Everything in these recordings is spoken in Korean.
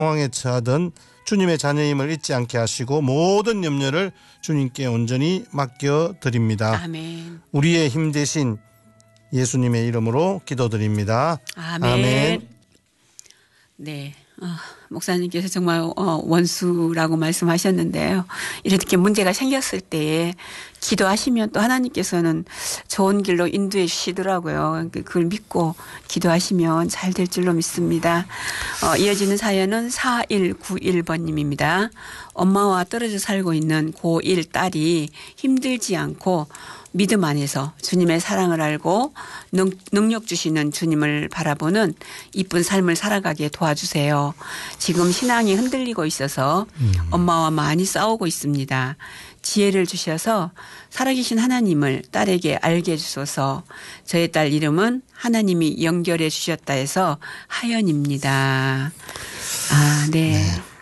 상황에 처하든 주님의 자녀임을 잊지 않게 하시고 모든 염려를 주님께 온전히 맡겨드립니다. 아멘. 우리의 힘 대신 예수님의 이름으로 기도드립니다. 아멘. 아멘. 네. 목사님께서 정말 원수라고 말씀하셨는데요. 이렇게 문제가 생겼을 때에 기도하시면 또 하나님께서는 좋은 길로 인도해 주시더라고요. 그걸 믿고 기도하시면 잘 될 줄로 믿습니다. 이어지는 사연은 4191번님입니다. 엄마와 떨어져 살고 있는 고1 딸이 힘들지 않고 믿음 안에서 주님의 사랑을 알고 능력 주시는 주님을 바라보는 이쁜 삶을 살아가게 도와주세요. 지금 신앙이 흔들리고 있어서 엄마와 많이 싸우고 있습니다. 지혜를 주셔서 살아계신 하나님을 딸에게 알게 해주소서. 저의 딸 이름은 하나님이 연결해 주셨다 해서 하연입니다. 네.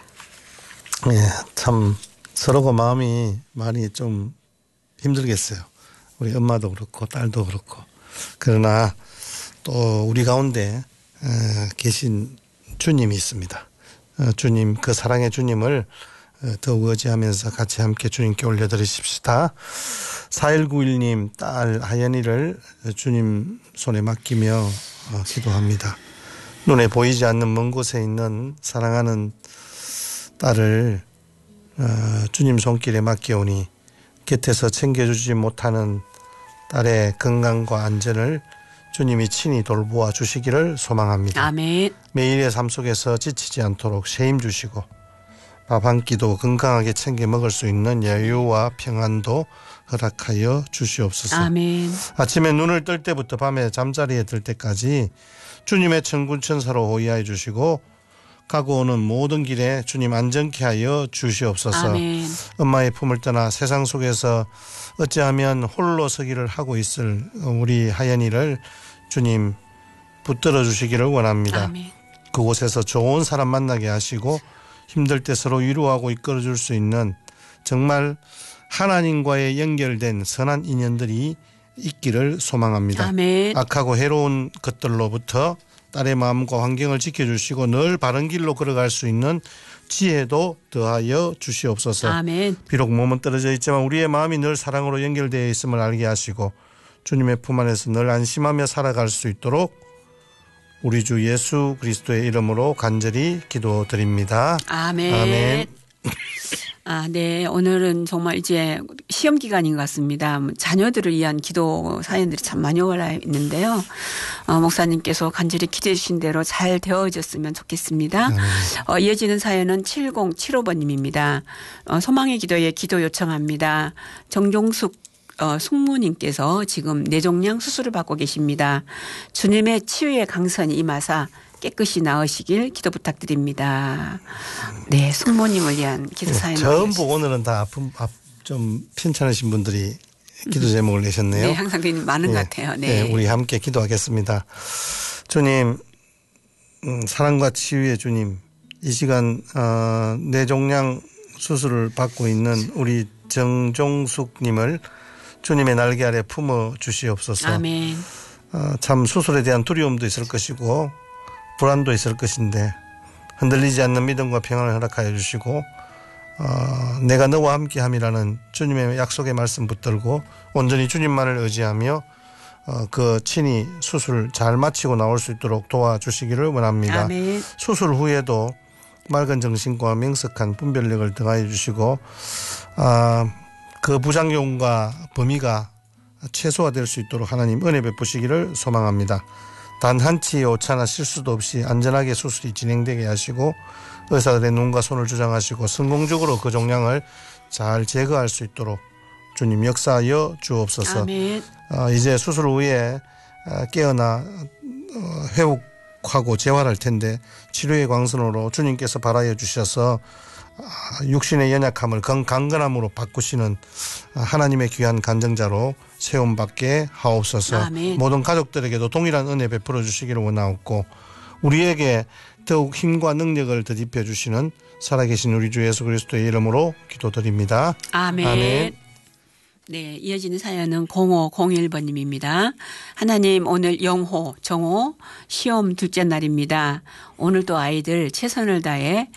네, 참 서로가 마음이 많이 좀 힘들겠어요. 우리 엄마도 그렇고 딸도 그렇고. 그러나 또 우리 가운데 계신 주님이 있습니다. 주님, 그 사랑의 주님을 더욱 의지하면서 같이 함께 주님께 올려드리십시다. 4191님 딸 하연이를 주님 손에 맡기며 기도합니다. 눈에 보이지 않는 먼 곳에 있는 사랑하는 딸을 주님 손길에 맡겨오니 곁에서 챙겨주지 못하는 딸의 건강과 안전을 주님이 친히 돌보아 주시기를 소망합니다. 아멘. 매일의 삶 속에서 지치지 않도록 쉼 주시고 밥 한 끼도 건강하게 챙겨 먹을 수 있는 여유와 평안도 허락하여 주시옵소서. 아멘. 아침에 눈을 뜰 때부터 밤에 잠자리에 들 때까지 주님의 천군 천사로 호위하여 주시고 가고 오는 모든 길에 주님 안전케 하여 주시옵소서. 아멘. 엄마의 품을 떠나 세상 속에서 어찌하면 홀로 서기를 하고 있을 우리 하연이를 주님 붙들어 주시기를 원합니다. 아멘. 그곳에서 좋은 사람 만나게 하시고 힘들 때 서로 위로하고 이끌어 줄 수 있는 정말 하나님과의 연결된 선한 인연들이 있기를 소망합니다. 아멘. 악하고 해로운 것들로부터 딸의 마음과 환경을 지켜주시고 늘 바른 길로 걸어갈 수 있는 지혜도 더하여 주시옵소서. 아멘. 비록 몸은 떨어져 있지만 우리의 마음이 늘 사랑으로 연결되어 있음을 알게 하시고 주님의 품 안에서 늘 안심하며 살아갈 수 있도록 우리 주 예수 그리스도의 이름으로 간절히 기도드립니다. 아멘. 아멘. 네. 오늘은 정말 이제 시험 기간인 것 같습니다. 자녀들을 위한 기도 사연들이 참 많이 올라 있는데요. 목사님께서 간절히 기도해 주신 대로 잘 되어졌으면 좋겠습니다. 이어지는 사연은 7075번님입니다. 소망의 기도에 기도 요청합니다. 정종숙 숙모님께서 지금 뇌종양 수술을 받고 계십니다. 주님의 치유의 강선이 임하사 깨끗이 나으시길 기도 부탁드립니다. 네, 숙모님을 위한 기도 사연. 전부 오늘은 다 좀 편찮으신 분들이 기도 제목을 내셨네요. 네, 항상 많은 것 같아요. 네, 우리 함께 기도하겠습니다. 주님, 사랑과 치유의 주님, 이 시간 뇌종양 수술을 받고 있는 우리 정종숙님을 주님의 날개 아래 품어 주시옵소서. 아멘. 참 수술에 대한 두려움도 있을 것이고 불안도 있을 것인데 흔들리지 않는 믿음과 평안을 허락하여 주시고 내가 너와 함께함이라는 주님의 약속의 말씀 붙들고 온전히 주님만을 의지하며 그 친히 수술 잘 마치고 나올 수 있도록 도와주시기를 원합니다. 아멘. 수술 후에도 맑은 정신과 명석한 분별력을 더하여 주시고 그 부작용과 범위가 최소화될 수 있도록 하나님 은혜 베푸시기를 소망합니다. 단 한치의 오차나 실수도 없이 안전하게 수술이 진행되게 하시고 의사들의 눈과 손을 주장하시고 성공적으로 그 종양을 잘 제거할 수 있도록 주님 역사하여 주옵소서. 아멘. 이제 수술 후에 깨어나 회복하고 재활할 텐데 치료의 광선으로 주님께서 발하여 주셔서 육신의 연약함을 강건함으로 바꾸시는 하나님의 귀한 간증자로 세움받게 하옵소서. 아멘. 모든 가족들에게도 동일한 은혜 베풀어 주시기를 원하옵고 우리에게 더욱 힘과 능력을 더입혀 주시는 살아계신 우리 주 예수 그리스도의 이름으로 기도드립니다. 아멘. 아멘. 네, 이어지는 사연은 0501번님입니다. 하나님, 오늘 영호, 정호 시험 둘째 날입니다. 오늘도 아이들 최선을 다해